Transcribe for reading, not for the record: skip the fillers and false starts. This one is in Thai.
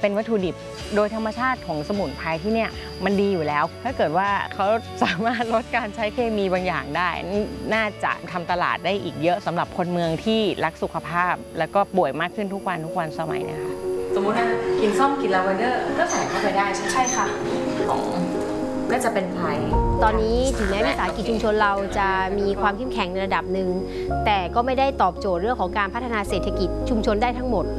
เป็นวัตถุดิบโดยธรรมชาติของสมุนไพรที่เนี่ยมันดีอยู่แล้วถ้าเกิดว่าเขาสามารถลดการใช้เคมีบางอย่างได้น่าจะทำตลาดได้อีกเยอะสำหรับคนเมืองที่รักสุขภาพแล้วก็ป่วยมากขึ้นทุกวันสมัยนะคะสมมุติว่ากินส้มกินลาเวนเดอร์ก็ใส่เข้าไปได้ใช่ค่ะของก็จะเป็นไพรตอนนี้ถึงแม้วิสาหกิจชุมชนเราจะมีความเข้มแข็งในระดับหนึ่งแต่ก็ไม่ได้ตอบโจทย์เรื่องของการพัฒนาเศรษฐกิจชุมชนได้ทั้งหมด